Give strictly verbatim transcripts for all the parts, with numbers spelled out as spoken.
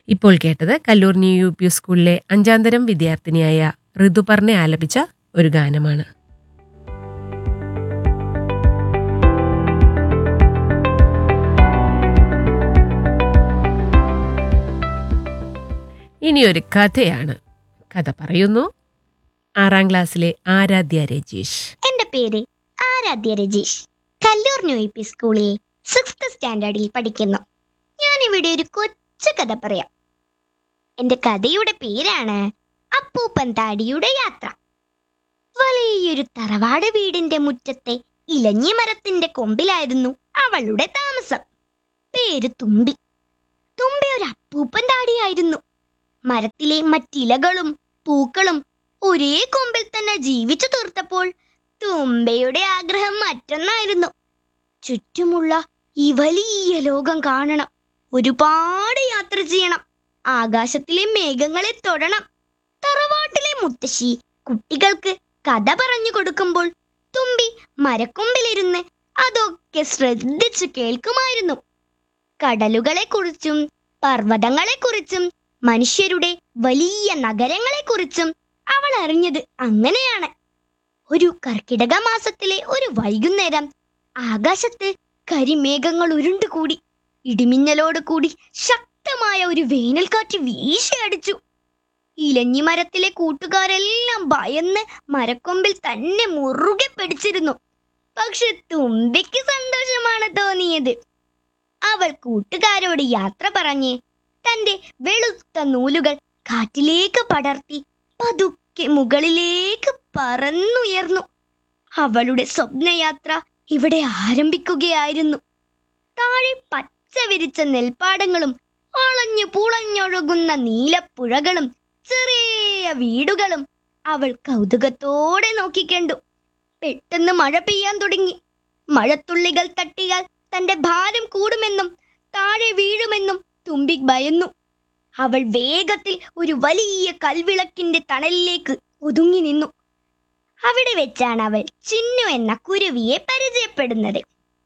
ഇപ്പോൾ കേട്ടത് Kallur new U P സ്കൂളിലെ അഞ്ചാം തരം വിദ്യാർത്ഥിനിയായ ഋതുപർണ ആലപിച്ച ഒരു ഗാനമാണ്. ഇനിയൊരു കഥയാണ്. കഥ പറയുന്നു ആറാം ക്ലാസ്സിലെ ആരാധ്യ രജീഷ്. എന്റെ പേര് Aaradhya Rajeesh. Kallur new U P സ്കൂളിൽ സിക്സ്ത് സ്റ്റാൻഡേർഡിൽ പഠിക്കുന്നു. ഞാൻ ഇവിടെ ഒരു കൊച്ചു കഥ പറയാം. എന്റെ കഥയുടെ പേരാണ് അപ്പൂപ്പൻ താടിയുടെ യാത്ര. വലിയൊരു തറവാട് വീടിന്റെ മുറ്റത്തെ ഇലഞ്ഞി മരത്തിന്റെ കൊമ്പിലായിരുന്നു അവളുടെ താമസം. പേര് തുമ്പി. തുമ്പി ഒരു അപ്പൂപ്പൻ താടിയായിരുന്നു. മരത്തിലെ മറ്റിലകളും പൂക്കളും ഒരേ കൊമ്പിൽ തന്നെ ജീവിച്ചു തീർത്തപ്പോൾ തുമ്പയുടെ ആഗ്രഹം മറ്റൊന്നായിരുന്നു. ചുറ്റുമുള്ള ഈ വലിയ ലോകം കാണണം, ഒരുപാട് യാത്ര ചെയ്യണം, ആകാശത്തിലെ മേഘങ്ങളെ തൊടണം. തറവാട്ടിലെ മുത്തശ്ശി കുട്ടികൾക്ക് കഥ പറഞ്ഞു കൊടുക്കുമ്പോൾ തുമ്പി മരക്കൊമ്പിലിരുന്ന് അതൊക്കെ ശ്രദ്ധിച്ചു കേൾക്കുമായിരുന്നു. കടലുകളെ കുറിച്ചും പർവ്വതങ്ങളെ കുറിച്ചും മനുഷ്യരുടെ വലിയ നഗരങ്ങളെ കുറിച്ചും അവൾ അറിഞ്ഞത് അങ്ങനെയാണ്. ഒരു കർക്കിടക മാസത്തിലെ ഒരു വൈകുന്നേരം ആകാശത്ത് കരിമേഘങ്ങൾ ഉരുണ്ടുകൂടി. ഇടിമിന്നലോട് കൂടി ശക്തമായ ഒരു വേനൽക്കാറ്റ് വീശിയടിച്ചു. ഇലഞ്ഞിമരത്തിലെ കൂട്ടുകാരെല്ലാം ഭയന്ന് മരക്കൊമ്പിൽ തന്നെ മുറുകെ പിടിച്ചിരുന്നു. പക്ഷെ തുമ്പിക്ക് സന്തോഷമാണ് തോന്നിയത്. അവൾ കൂട്ടുകാരോട് യാത്ര പറഞ്ഞ് തന്റെ വെളുത്ത നൂലുകൾ കാറ്റിലേക്ക് പടർത്തി പതുക്കെ മുകളിലേക്ക് പറന്നുയർന്നു. അവളുടെ സ്വപ്നയാത്ര ഇവിടെ ആരംഭിക്കുകയായിരുന്നു. താഴെ പച്ച വിരിച്ച നെൽപ്പാടങ്ങളും വളഞ്ഞു പുളഞ്ഞൊഴുകുന്ന നീലപ്പുഴകളും ചെറിയ വീടുകളും അവൾ കൗതുകത്തോടെ നോക്കിക്കണ്ടു. പെട്ടെന്ന് മഴ പെയ്യാൻ തുടങ്ങി. മഴത്തുള്ളികൾ തട്ടിയാൽ തന്റെ ഭാരം കൂടുമെന്നും താഴെ വീഴുമെന്നും തുമ്പി ഭയന്നു. അവൾ വേഗത്തിൽ ഒരു വലിയ കൽവിളക്കിന്റെ തണലിലേക്ക് ഒതുങ്ങി നിന്നു. അവിടെ വെച്ചാണ് അവൾ ചിന്നു എന്ന കുരുവിയെ പരിചയപ്പെടുന്നത്.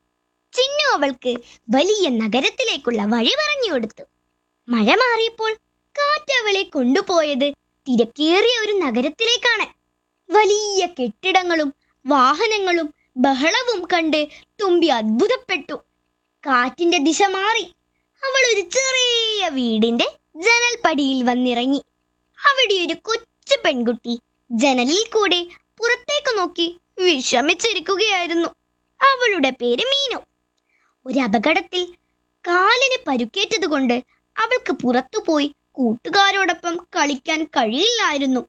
ചിന്നു അവൾക്ക് വലിയ നഗരത്തിലേക്കുള്ള വഴി പറഞ്ഞു കൊടുത്തു. മഴ മാറിയപ്പോൾ കാറ്റ് അവളെ കൊണ്ടുപോയത് തിരക്കേറിയ ഒരു നഗരത്തിലേക്കാണ്. വലിയ കെട്ടിടങ്ങളും വാഹനങ്ങളും ബഹളവും കണ്ട് തുമ്പി അത്ഭുതപ്പെട്ടു. കാറ്റിന്റെ ദിശ മാറി. അവൾ ഒരു ചെറിയ വീടിന്റെ ജനൽപ്പടിയിൽ വന്നിറങ്ങി. അവിടെ ഒരു കൊച്ചു പെൺകുട്ടി ജനലിൽ കൂടെ പുറത്തേക്ക് നോക്കി വിഷമിച്ചിരിക്കുകയായിരുന്നു. അവളുടെ പേര് മീനു. ഒരു അപകടത്തിൽ കാലിന് പരുക്കേറ്റത് കൊണ്ട് അവൾക്ക് പുറത്തുപോയി കൂട്ടുകാരോടൊപ്പം കളിക്കാൻ കഴിയില്ലായിരുന്നു.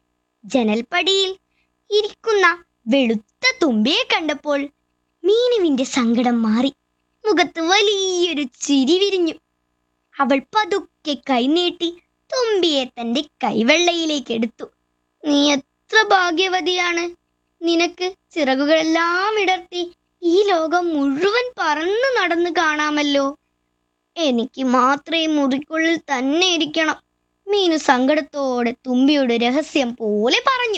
ജനൽപ്പടിയിൽ ഇരിക്കുന്ന വെളുത്ത തുമ്പിയെ കണ്ടപ്പോൾ മീനുവിന്റെ സങ്കടം മാറി. മുഖത്ത് വലിയൊരു ചിരി വിരിഞ്ഞു. അവൾ പതുക്കെ കൈനീട്ടി തുമ്പിയെ തന്റെ കൈവെള്ളയിലേക്ക് എടുത്തു. നീ എത്ര ഭാഗ്യവതിയാണ്. നിനക്ക് ചിറകുകളെല്ലാം വിടർത്തി ഈ ലോകം മുഴുവൻ പറന്നു നടന്നു കാണാമല്ലോ. എനിക്ക് മാത്രമേ മുറിക്കുള്ളിൽ തന്നെ ഇരിക്കണം. മീനു സങ്കടത്തോടെ തുമ്പിയുടെ രഹസ്യം പോലെ പറഞ്ഞു.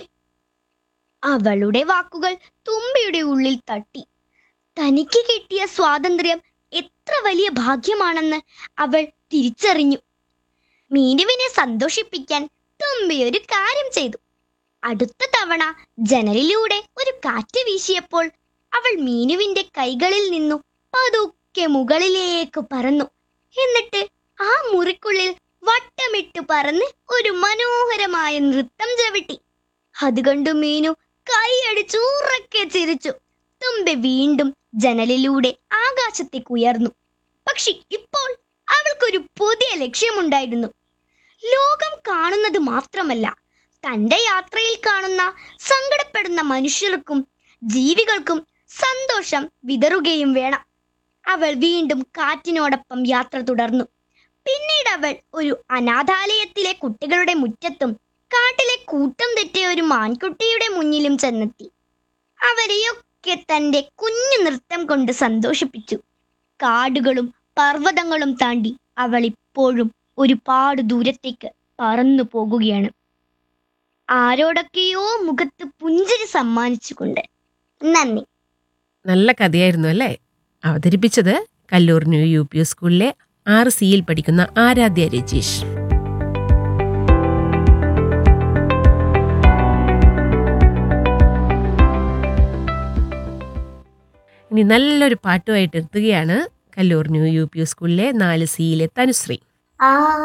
അവളുടെ വാക്കുകൾ തുമ്പിയുടെ ഉള്ളിൽ തട്ടി. തനിക്ക് കിട്ടിയ സ്വാതന്ത്ര്യം എത്ര വലിയ ഭാഗ്യമാണെന്ന് അവൾ തിരിച്ചറിഞ്ഞു. മീനുവിനെ സന്തോഷിപ്പിക്കാൻ തുമ്പി ഒരു കാര്യം ചെയ്തു. അടുത്ത തവണ ജനലിലൂടെ ഒരു കാറ്റ് വീശിയപ്പോൾ അവൾ മീനുവിന്റെ കൈകളിൽ നിന്നു പതുക്കെ മുകളിലേക്ക് പറന്നു. എന്നിട്ട് ആ മുറിക്കുള്ളിൽ വട്ടമിട്ട് പറന്ന് ഒരു മനോഹരമായ നൃത്തം ചവിട്ടി. അതുകൊണ്ട് മീനു കൈയടിച്ചു ഉറക്കെ ചിരിച്ചു. തുമ്പി വീണ്ടും ജനലിലൂടെ ആകാശത്തേക്ക് ഉയർന്നു. പക്ഷെ ഇപ്പോൾ അവൾക്കൊരു പുതിയ ലക്ഷ്യമുണ്ടായിരുന്നു. ലോകം കാണുന്നത് മാത്രമല്ല, തന്റെ യാത്രയിൽ കാണുന്ന സങ്കടപ്പെടുന്ന മനുഷ്യർക്കും ജീവികൾക്കും സന്തോഷം വിതറുകയും വേണം. അവൾ വീണ്ടും കാറ്റിനോടൊപ്പം യാത്ര തുടർന്നു. പിന്നീട് അവൾ ഒരു അനാഥാലയത്തിലെ കുട്ടികളുടെ മുറ്റത്തും കാട്ടിലെ കൂട്ടം തെറ്റിയ ഒരു മാൻകുട്ടിയുടെ മുന്നിലും ചെന്നെത്തി. അവരെയൊക്കെ തന്റെ കുഞ്ഞു നൃത്തം കൊണ്ട് സന്തോഷിപ്പിച്ചു. കാടുകളും പർവ്വതങ്ങളും താണ്ടി അവൾ ഇപ്പോഴും ഒരുപാട് ദൂരത്തേക്ക് പറന്നു പോകുകയാണ്, ആരോടൊക്കെയോ മുഖത്ത് പുഞ്ചിരി സമ്മാനിച്ചുകൊണ്ട്. നന്ദി. നല്ല കഥയായിരുന്നു അല്ലേ? അവതരിപ്പിച്ചത് കല്ലൂർ ന്യൂ യു പി സ്കൂളിലെ ആറ് സിയിൽ പഠിക്കുന്ന ആരാധ്യ രജീഷ്. ഇനി നല്ലൊരു പാട്ടുമായിട്ട് എത്തുകയാണ് കല്ലൂർ ന്യൂ യു പി സ്കൂളിലെ നാല് സിയിലെ തനുശ്രീ. ആ